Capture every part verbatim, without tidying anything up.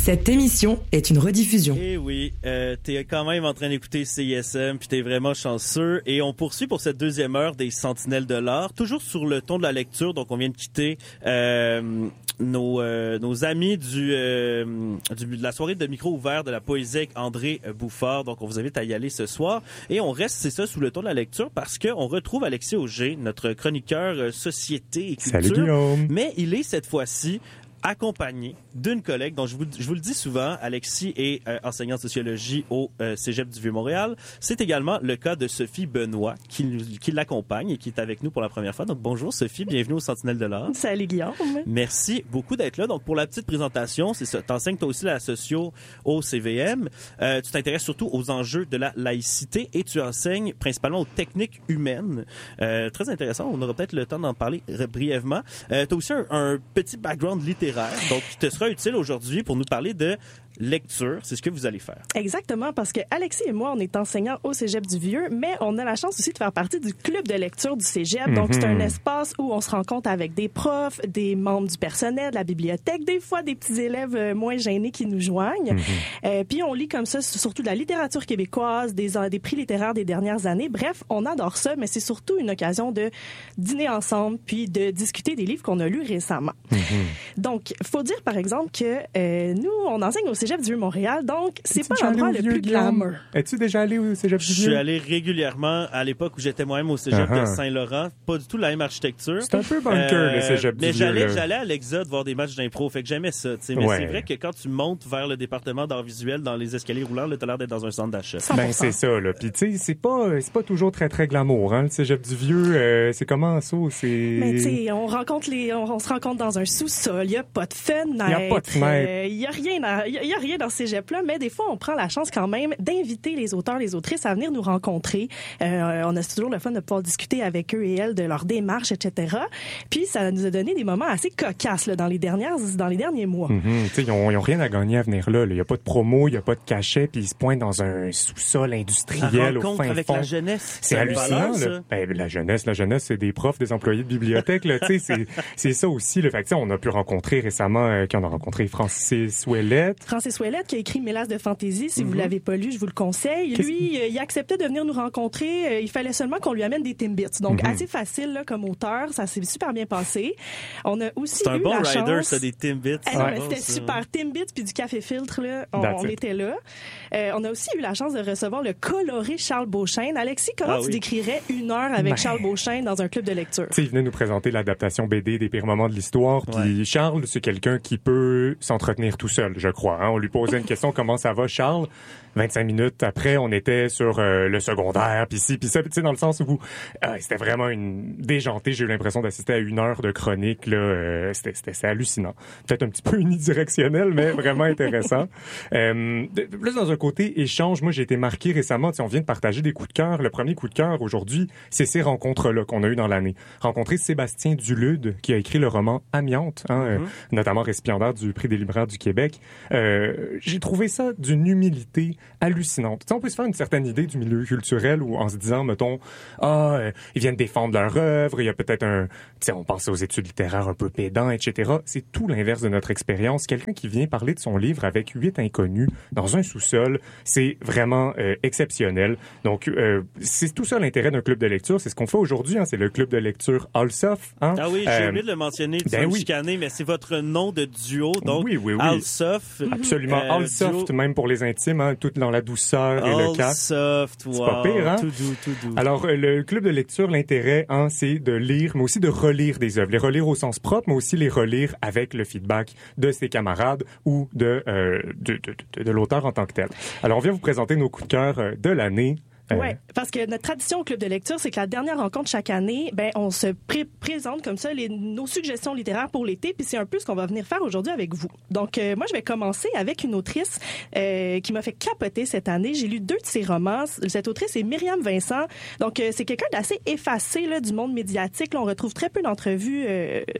Cette émission est une rediffusion. Eh oui, euh, t'es quand même en train d'écouter C I S M, puis t'es vraiment chanceux. Et on poursuit pour cette deuxième heure des Sentinelles de l'art, toujours sur le ton de la lecture. Donc, on vient de quitter euh, nos, euh, nos amis du, euh, du, de la soirée de micro ouvert de la poésie avec André Bouffard. Donc, on vous invite à y aller ce soir. Et on reste, c'est ça, sous le ton de la lecture parce qu'on retrouve Alexis Auger, notre chroniqueur euh, société et culture. Salut Guillaume! Mais il est cette fois-ci accompagné d'une collègue dont je vous, je vous le dis souvent, Alexis est euh, enseignant de sociologie au euh, Cégep du Vieux-Montréal. C'est également le cas de Sophie Benoît qui, qui l'accompagne et qui est avec nous pour la première fois. Donc bonjour Sophie, bienvenue au Sentinelle de l'art. Salut Guillaume. Merci beaucoup d'être là. Donc pour la petite présentation, c'est ça. T'enseignes toi aussi la socio au C V M. Euh, tu t'intéresses surtout aux enjeux de la laïcité et tu enseignes principalement aux techniques humaines. Euh, très intéressant. On aura peut-être le temps d'en parler brièvement. Euh, tu as aussi un, un petit background littéraire. Donc, qui te sera utile aujourd'hui pour nous parler de lecture. C'est ce que vous allez faire. Exactement, parce que Alexis et moi, on est enseignants au Cégep du Vieux, mais on a la chance aussi de faire partie du club de lecture du Cégep. Mm-hmm. Donc, c'est un espace où on se rencontre avec des profs, des membres du personnel, de la bibliothèque, des fois des petits élèves moins gênés qui nous joignent. Mm-hmm. Euh, puis, on lit comme ça surtout de la littérature québécoise, des, des prix littéraires des dernières années. Bref, on adore ça, mais c'est surtout une occasion de dîner ensemble puis de discuter des livres qu'on a lus récemment. Mm-hmm. Donc, faut dire, par exemple, que euh, nous, on enseigne au Cégep du Vieux-Montréal, donc c'est pas l'endroit le plus glamour. Es-tu déjà allé au Cégep du Vieux? Je suis allé régulièrement à l'époque où j'étais moi-même au Cégep uh-huh. de Saint-Laurent. Pas du tout la même architecture. C'est un peu bunker, euh, le Cégep du mais Vieux. Mais j'allais, j'allais à l'Exode voir des matchs d'impro, fait que j'aimais ça. T'sais. Mais ouais. c'est vrai que quand tu montes vers le département d'art visuel dans les escaliers roulants, là, t'as l'air d'être dans un centre d'achat. Ben, c'est ça, là. Puis, tu sais, c'est pas, c'est pas toujours très, très glamour, hein, le Cégep du Vieux. Euh, c'est comment ça? C'est... Mais, tu sais, on rencontre les, on, on se rencontre dans un sous-sol. Il y a pas de fenêtre. Il y a pas de fenêtre. Il euh, y a rien, il y a rien dans ce Cégep-là, mais des fois, on prend la chance quand même d'inviter les auteurs, les autrices à venir nous rencontrer. Euh, on a toujours le fun de pouvoir discuter avec eux et elles de leur démarche, et cetera. Puis, ça nous a donné des moments assez cocasses là, dans les dernières, dans les derniers mois. Mm-hmm. Tu sais, ils ont, ils ont rien à gagner à venir là. Il y a pas de promo, il y a pas de cachet, puis ils se pointent dans un sous-sol industriel au fin avec fond. La jeunesse. C'est hallucinant. Valeur, là. Ben, la jeunesse, la jeunesse, c'est des profs, des employés de bibliothèque. Là, tu sais, c'est, c'est ça aussi. Le fait que, on a pu rencontrer récemment, euh, qu'on a rencontré Francis Ouellette. Francis Ouellette qui a écrit Mélasse de fantaisie. Si mm-hmm. vous l'avez pas lu, je vous le conseille. Qu'est-ce... Lui, euh, il acceptait de venir nous rencontrer. Euh, il fallait seulement qu'on lui amène des Timbits. Donc, mm-hmm. assez facile là, comme auteur. Ça s'est super bien passé. On a aussi c'est eu un bon la rider, chance... ça, des Timbits. Ah, non, mais c'était ça. Super. Timbits puis du café filtre, là. On, on était là. Euh, on a aussi eu la chance de recevoir le coloré Charles Beauchesne. Alexis, comment ah, tu oui. décrirais une heure avec ben... Charles Beauchesne dans un club de lecture? Tu sais, il venait nous présenter l'adaptation B D des pires moments de l'histoire. Puis ouais. Charles, c'est quelqu'un qui peut s'entretenir tout seul, je crois. Hein? On lui posait une question, comment ça va, Charles? vingt-cinq minutes après, on était sur euh, le secondaire, puis ci, puis ça, tu sais, dans le sens où euh, c'était vraiment une déjantée. J'ai eu l'impression d'assister à une heure de chronique, là. Euh, c'était, c'était, c'était hallucinant. Peut-être un petit peu unidirectionnel, mais vraiment intéressant. Euh, plus dans un côté échange, moi, j'ai été marqué récemment, tu sais, on vient de partager des coups de cœur. Le premier coup de cœur aujourd'hui, c'est ces rencontres-là qu'on a eues dans l'année. Rencontrer Sébastien Dulude, qui a écrit le roman Amiante, hein, mm-hmm. euh, notamment récipiendaire du prix des libraires du Québec. Euh, j'ai trouvé ça d'une humilité hallucinante. Tu sais, on peut se faire une certaine idée du milieu culturel où, en se disant, mettons, ah, euh, ils viennent défendre leur œuvre, il y a peut-être un, tu sais, on pense aux études littéraires un peu pédants, et cetera. C'est tout l'inverse de notre expérience. Quelqu'un qui vient parler de son livre avec huit inconnus dans un sous-sol, c'est vraiment euh, exceptionnel. Donc, euh, c'est tout ça l'intérêt d'un club de lecture. C'est ce qu'on fait aujourd'hui, hein, c'est le club de lecture Alsof. Hein? Ah oui, j'ai euh, oublié de le mentionner, tu ben vas oui. chicaner, mais c'est votre nom de duo, donc oui, oui, oui. Alsof. Absolument, euh, Alsoft, duo... même pour les intimes, hein, tout dans la douceur et All le calme. Soft, wow. C'est pas pire, hein? Tout doux, tout doux. Alors, euh, le club de lecture, l'intérêt, hein, c'est de lire, mais aussi de relire des œuvres. Les relire au sens propre, mais aussi les relire avec le feedback de ses camarades ou de, euh, de, de, de, de l'auteur en tant que tel. Alors, on vient vous présenter nos coups de cœur de l'année. Oui, parce que notre tradition au club de lecture, c'est que la dernière rencontre chaque année, ben on se pré- présente comme ça les, nos suggestions littéraires pour l'été, puis c'est un peu ce qu'on va venir faire aujourd'hui avec vous. Donc, euh, moi, je vais commencer avec une autrice euh, qui m'a fait capoter cette année. J'ai lu deux de ses romans. Cette autrice est Myriam Vincent. Donc, euh, c'est quelqu'un d'assez effacé là, du monde médiatique. Là, on retrouve très peu d'entrevues euh,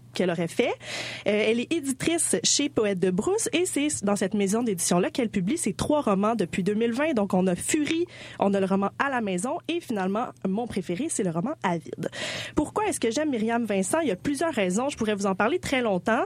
qu'elle aurait fait. Euh, elle est éditrice chez Poète de Brousse et c'est dans cette maison d'édition-là qu'elle publie ses trois romans depuis deux mille vingt. Donc, on a Furie, on a le roman À la maison et finalement, mon préféré, c'est le roman Avide. Pourquoi est-ce que j'aime Myriam Vincent? Il y a plusieurs raisons. Je pourrais vous en parler très longtemps.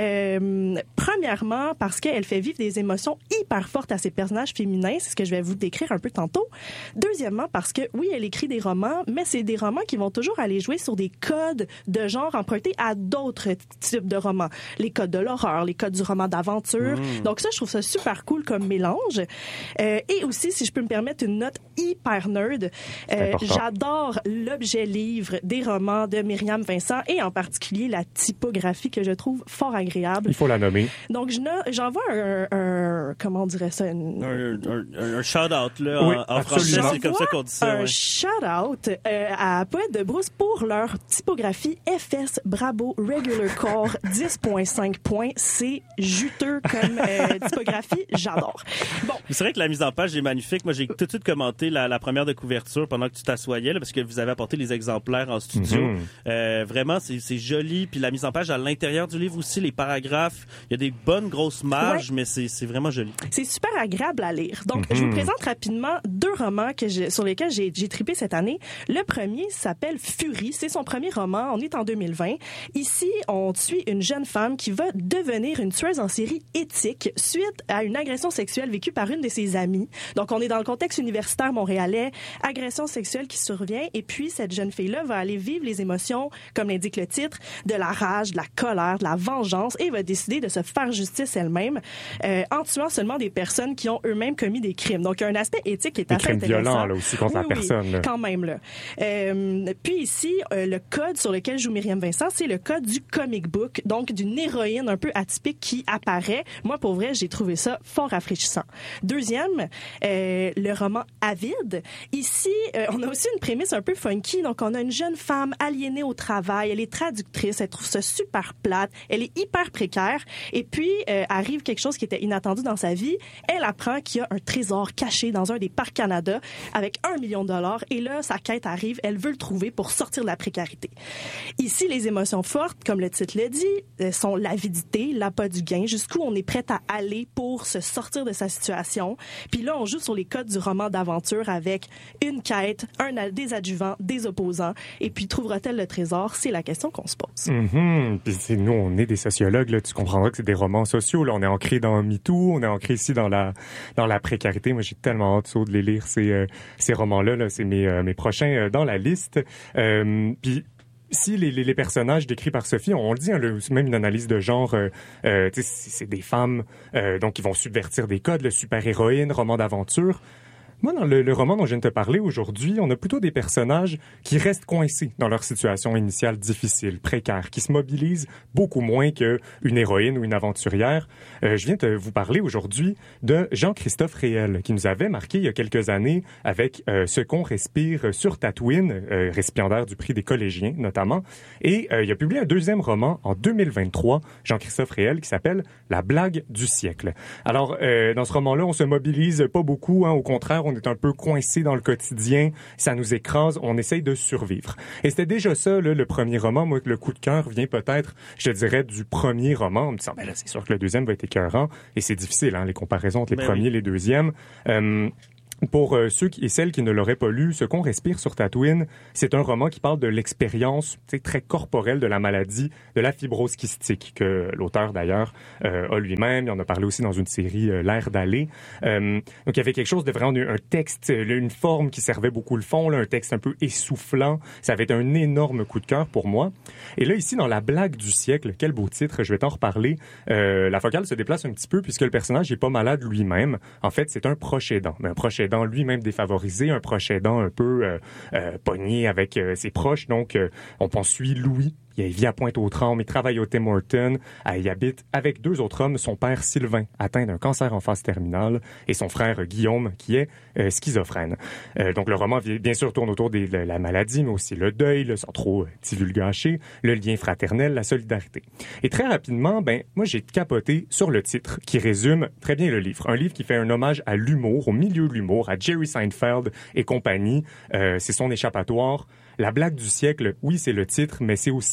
Euh, premièrement, parce qu'elle fait vivre des émotions hyper fortes à ses personnages féminins. C'est ce que je vais vous décrire un peu tantôt. Deuxièmement, parce que oui, elle écrit des romans, mais c'est des romans qui vont toujours aller jouer sur des codes de genre empruntés à d'autres types de romans. Les codes de l'horreur, les codes du roman d'aventure. Mmh. Donc ça, je trouve ça super cool comme mélange. Euh, et aussi, si je peux me permettre une note hyper nerd, euh, j'adore l'objet livre des romans de Myriam Vincent et en particulier la typographie que je trouve fort agréable. Il faut la nommer. Donc, je no- j'envoie un, un, comment on dirait ça? Une... Un, un, un shout-out, là, oui, en, en français, c'est comme ça qu'on dit ça. Un ouais. shout-out euh, à Poète de Brousse pour leur typographie F S Bravo Regular Core dix point cinq points. C'est juteux comme euh, typographie. J'adore. Bon. C'est vrai que la mise en page est magnifique. Moi, j'ai tout de suite commenté la, la première de couverture pendant que tu t'assoyais, là, parce que vous avez apporté les exemplaires en studio. Mm-hmm. Euh, vraiment, c'est, c'est joli. Puis la mise en page à l'intérieur du livre aussi, les paragraphes. Il y a des bonnes grosses marges, ouais. mais c'est, c'est vraiment joli. C'est super agréable à lire. Donc, mm-hmm. je vous présente rapidement deux romans que j'ai, sur lesquels j'ai, j'ai trippé cette année. Le premier s'appelle Furie. C'est son premier roman. On est en deux mille vingt. Ici, on suit une jeune femme qui va devenir une tueuse en série éthique suite à une agression sexuelle vécue par une de ses amies. Donc, on est dans le contexte universitaire montréalais, agression sexuelle qui survient, et puis cette jeune fille-là va aller vivre les émotions, comme l'indique le titre, de la rage, de la colère, de la vengeance, et va décider de se faire justice elle-même euh, en tuant seulement des personnes qui ont eux-mêmes commis des crimes. Donc, il y a un aspect éthique qui est des assez crimes intéressant. violents, là, aussi, contre oui, la personne. Oui, là. quand même, là. Euh, puis ici, euh, le code sur lequel joue Myriam Vincent, c'est le code du comic book, donc d'une héroïne un peu atypique qui apparaît. Moi, pour vrai, j'ai trouvé ça fort rafraîchissant. Deuxième, euh, le roman Avide. Ici, euh, on a aussi une prémisse un peu funky. Donc, on a une jeune femme aliénée au travail. Elle est traductrice. Elle trouve ça super plate. Elle est hyper précaire. Et puis, euh, arrive quelque chose qui était inattendu dans sa vie. Elle apprend qu'il y a un trésor caché dans un des parcs Canada avec un million de dollars. Et là, sa quête arrive. Elle veut le trouver pour sortir de la précarité. Ici, les émotions fortes, comme le titre le dit, sont l'avidité, l'appât du gain, jusqu'où on est prêt à aller pour se sortir de sa situation. Puis là, on joue sur les codes du roman d'aventure avec une quête, un, des adjuvants, des opposants. Et puis, trouvera-t-elle le trésor? C'est la question qu'on se pose. Mm-hmm. Puis c'est, nous, on est des sociologues, là. Tu comprendras que c'est des romans sociaux. Là. On est ancré dans MeToo, on est ancré ici dans la dans la précarité. Moi, j'ai tellement hâte de les lire, ces, euh, ces romans-là. Là. C'est mes, euh, mes prochains euh, dans la liste. Euh, puis si les, les, les personnages décrits par Sophie, on le dit, hein, le, même une analyse de genre, euh, euh, c'est, c'est des femmes euh, donc qui vont subvertir des codes, le super-héroïne, roman d'aventure. Moi, dans le, le roman dont je viens de te parler aujourd'hui, on a plutôt des personnages qui restent coincés dans leur situation initiale difficile, précaire, qui se mobilisent beaucoup moins qu'une héroïne ou une aventurière. Euh, je viens de vous parler aujourd'hui de Jean-Christophe Réel, qui nous avait marqué il y a quelques années avec euh, Ce qu'on respire sur Tatooine, euh, récipiendaire du prix des collégiens notamment. Et euh, il a publié un deuxième roman en deux mille vingt-trois, Jean-Christophe Réel, qui s'appelle La blague du siècle. Alors, euh, dans ce roman-là, on se mobilise pas beaucoup, hein, au contraire, on est un peu coincé dans le quotidien, ça nous écrase, on essaye de survivre. Et c'était déjà ça, là, le premier roman. Moi, le coup de cœur vient peut-être, je dirais, du premier roman, en me disant, ben là, c'est sûr que le deuxième va être écœurant, et c'est difficile, hein, les comparaisons entre les ben premiers et oui. les deuxièmes. Euh, Pour euh, ceux qui, et celles qui ne l'auraient pas lu, Ce qu'on respire sur Tatooine, c'est un roman qui parle de l'expérience très corporelle de la maladie, de la fibrose kystique, que l'auteur d'ailleurs euh, a lui-même. Il en a parlé aussi dans une série euh, L'air d'aller. Euh, donc il y avait quelque chose de vraiment un texte, une forme qui servait beaucoup le fond, là, un texte un peu essoufflant. Ça avait été un énorme coup de cœur pour moi. Et là, ici, dans La blague du siècle, quel beau titre, je vais t'en reparler. Euh, la focale se déplace un petit peu puisque le personnage n'est pas malade lui-même. En fait, c'est un proche aidant, mais un proche aidant lui-même défavorisé, un proche aidant un peu euh, euh, pogné avec euh, ses proches. Donc, euh, on poursuit Louis. Il vit à Pointe-aux-Trembles, il travaille au Tim Hortons, euh, il habite avec deux autres hommes, son père Sylvain, atteint d'un cancer en phase terminale, et son frère Guillaume, qui est euh, schizophrène. Euh, donc le roman, bien sûr, tourne autour de la maladie, mais aussi le deuil, là, sans trop divulgacher, le lien fraternel, la solidarité. Et très rapidement, ben moi j'ai capoté sur le titre, qui résume très bien le livre. Un livre qui fait un hommage à l'humour, au milieu de l'humour, à Jerry Seinfeld et compagnie. Euh, c'est son échappatoire. La blague du siècle, oui, c'est le titre, mais c'est aussi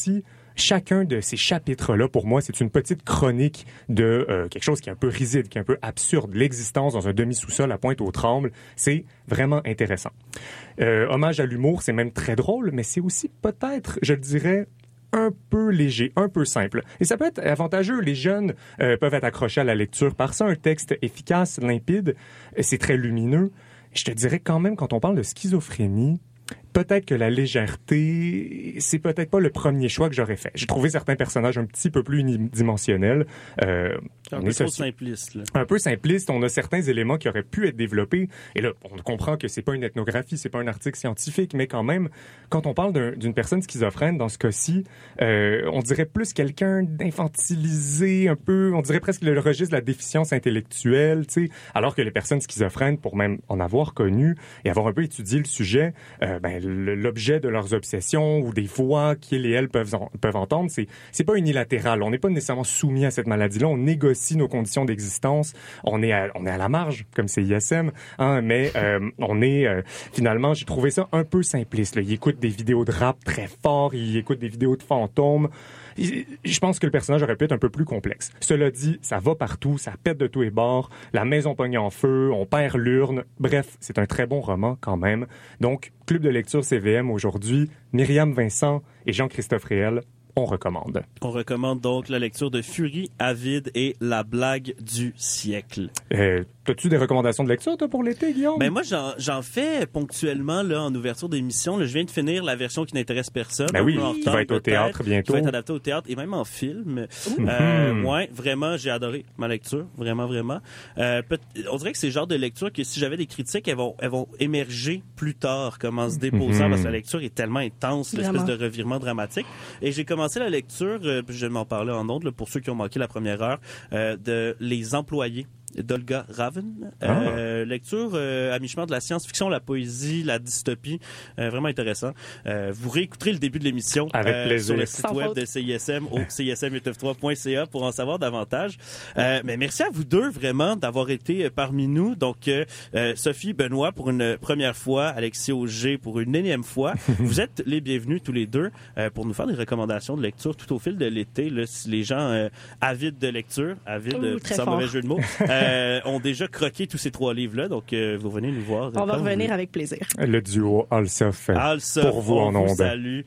chacun de ces chapitres-là, pour moi, c'est une petite chronique de euh, quelque chose qui est un peu risible, qui est un peu absurde. L'existence dans un demi-sous-sol à Pointe-aux-Trembles, c'est vraiment intéressant. Euh, hommage à l'humour, c'est même très drôle, mais c'est aussi peut-être, je le dirais, un peu léger, un peu simple. Et ça peut être avantageux. Les jeunes euh, peuvent être accrochés à la lecture par ça. Un texte efficace, limpide, c'est très lumineux. Je te dirais quand même, quand on parle de schizophrénie, peut-être que la légèreté, c'est peut-être pas le premier choix que j'aurais fait. J'ai trouvé certains personnages un petit peu plus unidimensionnels. Euh, un on peu est trop soci... simpliste. Là. Un peu simpliste. On a certains éléments qui auraient pu être développés. Et là, on comprend que c'est pas une ethnographie, c'est pas un article scientifique, mais quand même, quand on parle d'un, d'une personne schizophrène, dans ce cas-ci, euh, on dirait plus quelqu'un d'infantilisé, un peu, on dirait presque le registre de la déficience intellectuelle, tu sais, alors que les personnes schizophrènes, pour même en avoir connu et avoir un peu étudié le sujet, euh, ben, l'objet de leurs obsessions ou des voix qu'ils et elles peuvent, en, peuvent entendre, c'est, c'est pas unilatéral. On n'est pas nécessairement soumis à cette maladie-là. On négocie nos conditions d'existence. On est à, on est à la marge, comme c'est I S M, hein, mais euh, on est, euh, finalement, j'ai trouvé ça un peu simpliste. Là. Il écoute des vidéos de rap très fort, il écoute des vidéos de fantômes. Je pense que le personnage aurait pu être un peu plus complexe. Cela dit, ça va partout, ça pète de tous les bords, la maison pogne en feu, on perd l'urne. Bref, c'est un très bon roman quand même. Donc, Club de lecture C V M aujourd'hui, Myriam Vincent et Jean-Christophe Réel, on recommande. On recommande donc la lecture de Furie avide et La blague du siècle. Euh, T'as-tu des recommandations de lecture, toi, pour l'été, Guillaume? Ben moi, j'en, j'en fais ponctuellement là en ouverture d'émission. Là, je viens de finir la version qui n'intéresse personne. Ben oui, qui va être au théâtre bientôt. Qui va être adapté au théâtre et même en film. Mmh. Euh, ouais, vraiment, j'ai adoré ma lecture. Vraiment, vraiment. Euh, peut- on dirait que c'est le genre de lecture que si j'avais des critiques, elles vont, elles vont émerger plus tard, comme en se déposant, mmh. parce que la lecture est tellement intense, l'espèce vraiment. de revirement dramatique. Et j'ai commencé la lecture, euh, je vais m'en parler en ondes, là, pour ceux qui ont manqué la première heure, euh, de Les Employés d'Olga Raven. Euh, ah. Lecture euh, à mi-chemin de la science-fiction, la poésie, la dystopie. Euh, vraiment intéressant. Euh, vous réécouterez le début de l'émission euh, sur le site Sans web faute. de C I S M au c i s m huit neuf trois point c a pour en savoir davantage. Euh, mais merci à vous deux vraiment d'avoir été parmi nous. Donc, euh, Sophie, Benoît pour une première fois, Alexis Auger pour une énième fois. Vous êtes les bienvenus tous les deux euh, pour nous faire des recommandations de lecture tout au fil de l'été. Là, si les gens euh, avides de lecture, avides, Ouh, sans fort. mauvais jeu de mots, Euh, ont déjà croqué tous ces trois livres-là, donc euh, vous venez nous voir. On va revenir avec plaisir. Le duo Allsoft All pour vous en ondes. Salut,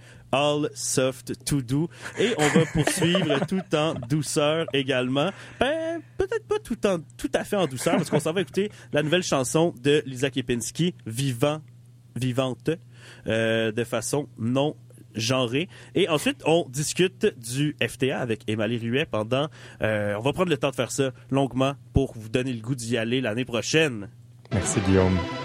Allsoft to do, et on va poursuivre tout en douceur également. Ben, peut-être pas tout en tout à fait en douceur, parce qu'on s'en va écouter la nouvelle chanson de Lisa Kepinski, Vivant, Vivante, euh, de façon non genré. Et ensuite, on discute du F T A avec Émilie Ruet pendant... Euh, on va prendre le temps de faire ça longuement pour vous donner le goût d'y aller l'année prochaine. Merci, Guillaume.